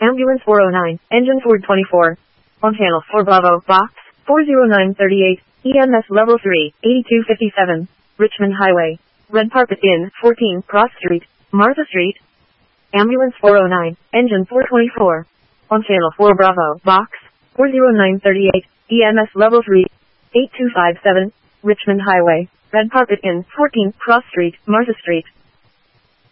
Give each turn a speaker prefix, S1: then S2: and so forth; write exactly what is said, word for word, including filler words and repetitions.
S1: Ambulance four oh nine, engine Ford twenty-four. On channel four Bravo, box four oh nine thirty-eight, E M S level three, eighty-two fifty-seven, Richmond Highway. Red Carpet Inn, fourteen, Cross Street, Martha Street. Ambulance four oh nine, engine four twenty-four. On channel four Bravo, box four oh nine thirty-eight, E M S level three, eighty-two fifty-seven, Richmond Highway. Red Carpet Inn, fourteen, Cross Street, Martha Street.